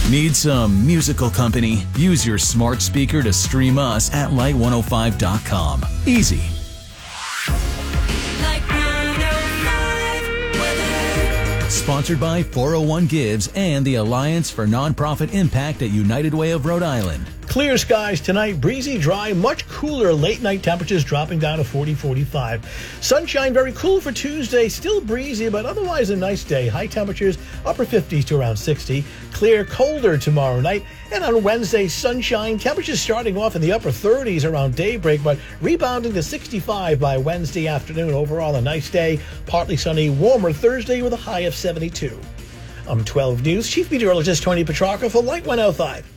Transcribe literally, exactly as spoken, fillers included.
Need some musical company? Use your smart speaker to stream us at light one oh five dot com. Easy. Sponsored by four oh one Gives and the Alliance for Nonprofit Impact at United Way of Rhode Island. Clear skies tonight, breezy, dry, much cooler. Late night temperatures dropping down to forty, forty-five. Sunshine very cool for Tuesday, still breezy, but otherwise a nice day. High temperatures upper fifties to around sixty. Clear, colder tomorrow night. And on Wednesday, sunshine, temperatures starting off in the upper thirties around daybreak, but rebounding to sixty-five by Wednesday afternoon. Overall a nice day, partly sunny, warmer Thursday with a high of seventy-two. I'm twelve News Chief Meteorologist Tony Petrarca for Light one oh five.